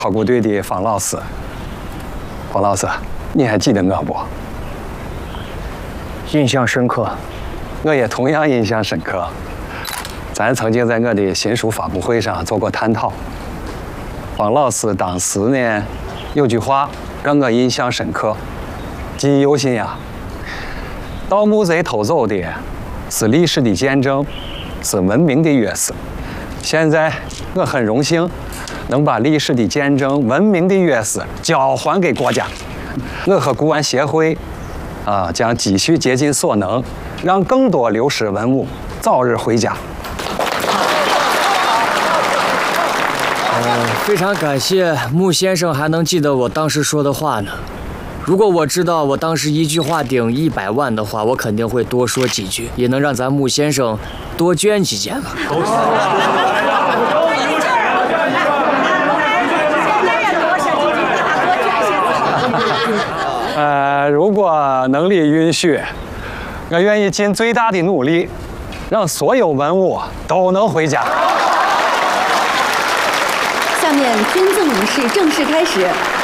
考古队的方老师。方老师，你还记得我不？ 印象深刻。 我也同样印象深刻。咱曾经在我的新书发布会上做过探讨。方老师当时呢，有句话让我印象深刻，记忆犹新呀。盗墓贼偷走的是历史的见证，是文明的钥匙。现在我很荣幸能把历史的见证、文明的钥匙交还给国家。我和古玩协会将继续竭尽所能，让更多流失文物早日回家。 非常感谢穆先生还能记得我当时说的话呢。如果我知道我当时一句话顶100万的话，我肯定会多说几句，也能让咱穆先生多捐几件吧。 如果能力允许，我愿意尽最大的努力，让所有文物都能回家。 下面捐赠仪式正式开始。